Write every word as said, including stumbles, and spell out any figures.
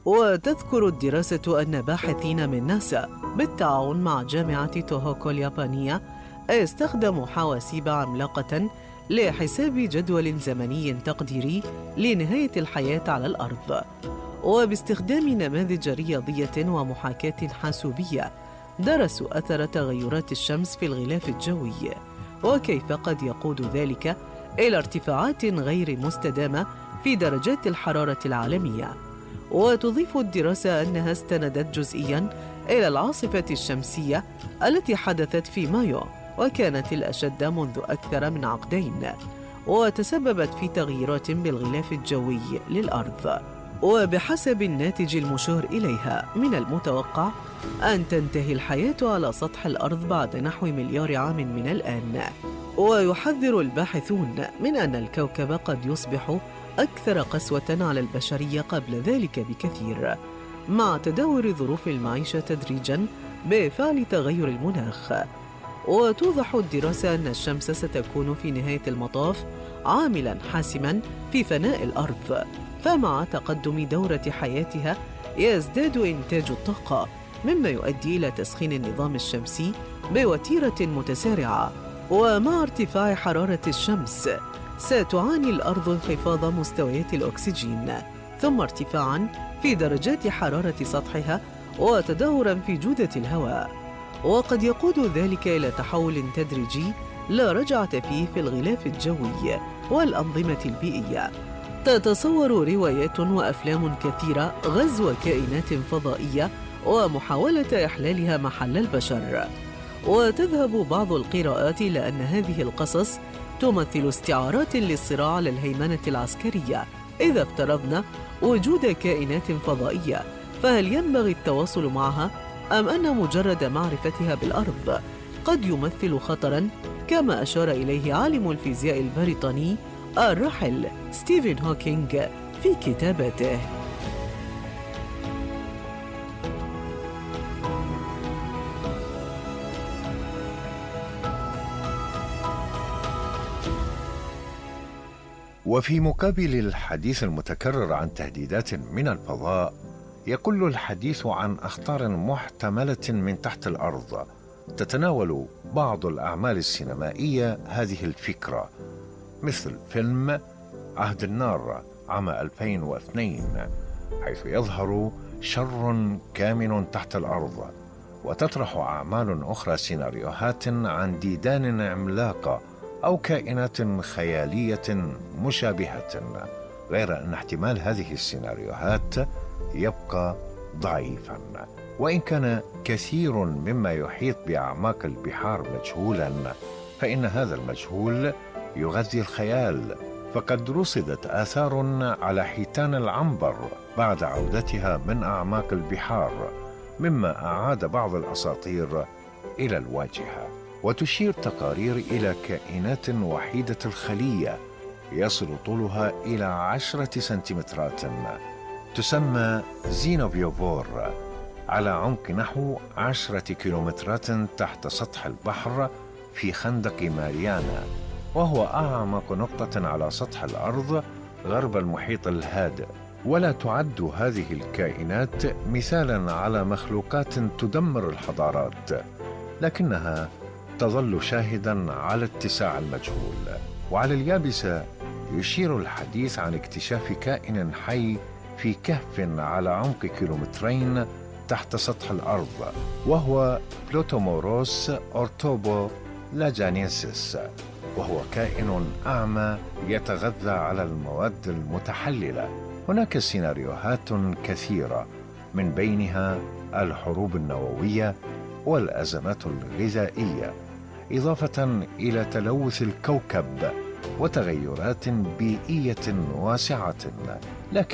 وتذكر الدراسة أن باحثين من ناسا بالتعاون مع جامعة توهوكو اليابانية استخدموا حواسيب عملاقة لحساب جدول زمني تقديري لنهاية الحياة على الأرض، وباستخدام نماذج رياضية ومحاكاة حاسوبية درسوا أثر تغيرات الشمس في الغلاف الجوي وكيف قد يقود ذلك إلى ارتفاعات غير مستدامة في درجات الحرارة العالمية. وتضيف الدراسة أنها استندت جزئياً إلى العاصفة الشمسية التي حدثت في مايو وكانت الأشد منذ أكثر من عقدين، وتسببت في تغييرات بالغلاف الجوي للأرض. وبحسب الناتج المشار إليها من المتوقع أن تنتهي الحياة على سطح الأرض بعد نحو مليار عام من الآن. ويحذر الباحثون من أن الكوكب قد يصبح أكثر قسوة على البشرية قبل ذلك بكثير، مع تدهور ظروف المعيشة تدريجاً بفعل تغير المناخ. وتوضح الدراسة أن الشمس ستكون في نهاية المطاف عاملاً حاسماً في فناء الأرض، فمع تقدم دورة حياتها يزداد إنتاج الطاقة، مما يؤدي إلى تسخين النظام الشمسي بوتيرة متسارعة. ومع ارتفاع حرارة الشمس ستعاني الأرض انخفاض مستويات الأكسجين، ثم ارتفاعاً في درجات حرارة سطحها وتدهوراً في جودة الهواء، وقد يقود ذلك إلى تحول تدريجي لا رجعة فيه في الغلاف الجوي والأنظمة البيئية. تتصور روايات وأفلام كثيرة غزو كائنات فضائية ومحاولة إحلالها محل البشر، وتذهب بعض القراءات إلى أن هذه القصص تمثل استعارات للصراع على الهيمنة العسكرية. إذا افترضنا وجود كائنات فضائية، فهل ينبغي التواصل معها أم أن مجرد معرفتها بالأرض قد يمثل خطراً، كما أشار إليه عالم الفيزياء البريطاني الراحل ستيفن هوكينج في كتاباته. وفي مقابل الحديث المتكرر عن تهديدات من الفضاء، يقل الحديث عن أخطار محتملة من تحت الأرض. تتناول بعض الأعمال السينمائية هذه الفكرة، مثل فيلم عهد النار عام ألفين واثنين، حيث يظهر شر كامن تحت الأرض. وتطرح أعمال أخرى سيناريوهات عن ديدان عملاقة أو كائنات خيالية مشابهة، غير أن احتمال هذه السيناريوهات يبقى ضعيفا. وإن كان كثير مما يحيط بأعماق البحار مجهولا، فإن هذا المجهول يغذي الخيال. فقد رصدت آثار على حيتان العنبر بعد عودتها من أعماق البحار، مما أعاد بعض الأساطير إلى الواجهة. وتشير تقارير إلى كائنات وحيدة الخلية يصل طولها إلى عشرة سنتيمترات، تسمى زينوبيوفور، على عمق نحو عشرة كيلومترات تحت سطح البحر في خندق ماريانا، وهو أعمق نقطة على سطح الأرض غرب المحيط الهادئ. ولا تعد هذه الكائنات مثالاً على مخلوقات تدمر الحضارات، لكنها تظل شاهداً على اتساع المجهول. وعلى اليابسة يشير الحديث عن اكتشاف كائن حي في كهف على عمق كيلومترين تحت سطح الأرض، وهو بلوتوموروس أورتوبو لاجانينسيس، وهو كائن أعمى يتغذى على المواد المتحللة. هناك سيناريوهات كثيرة، من بينها الحروب النووية والأزمات الغذائية، إضافة إلى تلوث الكوكب وتغيرات بيئية واسعة. لكن